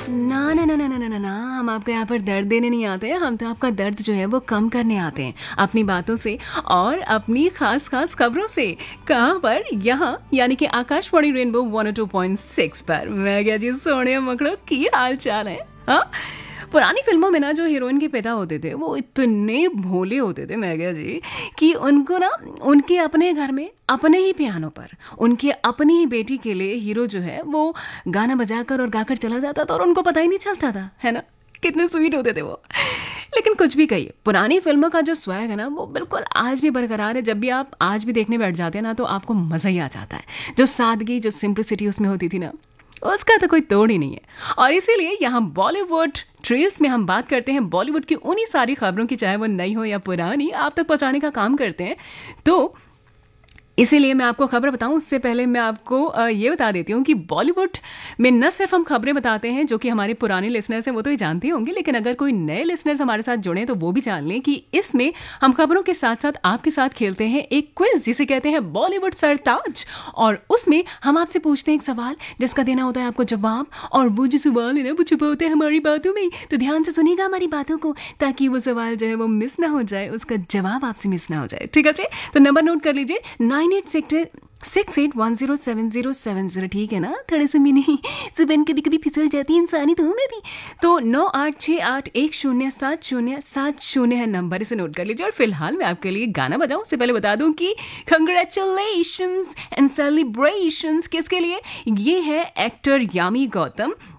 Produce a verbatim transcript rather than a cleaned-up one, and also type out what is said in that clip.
ना ना ना ना ना ना ना ना हम आपको यहाँ पर दर्द देने नहीं आते हैं, हम तो आपका दर्द जो है वो कम करने आते हैं अपनी बातों से और अपनी खास खास खबरों से। कहाँ पर? यहाँ, यानी कि Akashvani rainbow one O two point six पर। मैं क्या जी सोने मकड़ो की हाल चाल है। हाँ, पुरानी फिल्मों में ना जो हीरोइन के पिता होते थे वो इतने भोले होते थे मैगा जी कि उनको ना उनके अपने घर में अपने ही पियानो पर उनकी अपनी ही बेटी के लिए हीरो जो है वो गाना बजाकर और गाकर चला जाता था और उनको पता ही नहीं चलता था, है ना? कितने स्वीट होते थे वो। लेकिन कुछ भी कहिए, पुरानी फिल्मों का जो स्वैग है ना वो बिल्कुल आज भी बरकरार है। जब भी आप आज भी देखने बैठ जाते हैं ना तो आपको मज़ा ही आ जाता है। जो सादगी, जो सिंप्लिसिटी उसमें होती थी ना, उसका तो कोई तोड़ ही नहीं है। और इसीलिए यहाँ बॉलीवुड ट्रेल्स में हम बात करते हैं बॉलीवुड की उन्हीं सारी खबरों की, चाहे वो नई हो या पुरानी, आप तक पहुँचाने का काम करते हैं। तो इसीलिए मैं आपको खबर बताऊं उससे पहले मैं आपको ये बता देती हूँ कि बॉलीवुड में न सिर्फ हम खबरें बताते हैं जो कि हमारे पुराने लिसनर्स हैं वो तो ही जानते होंगे, लेकिन अगर कोई नए लिसनर्स हमारे साथ जुड़े तो वो भी जान लें कि इसमें हम खबरों के साथ साथ आपके साथ खेलते हैं एक क्विज जिसे कहते हैं बॉलीवुड सरताज। और उसमें हम आपसे पूछते हैं एक सवाल जिसका देना होता है आपको जवाब, और वो जो सवाल है ना वो छुपा होता है हमारी बातों में। तो ध्यान से सुनिएगा हमारी बातों को ताकि वो सवाल जो है वो मिस ना हो जाए, उसका जवाब आपसे मिस ना हो जाए। ठीक है जी? तो नंबर नोट कर लीजिए, nine eight sector six eight one zero seven zero seven zero. ठीक है ना? थोड़े से भी नहीं, जुबान कभी कभी फिसल जाती है इंसानी, तो मैं भी। तो नौ आठ छः आठ एक शून्य सात शून्य सात शून्य है नंबर, इसे नोट कर लीजिए। और फिलहाल मैं आपके लिए गाना बजाऊं उससे पहले बता दूं कि कंग्रेचुलेशंस एंड सेलिब्रेशंस किसके लिए? ये है एक्टर यामी गौतम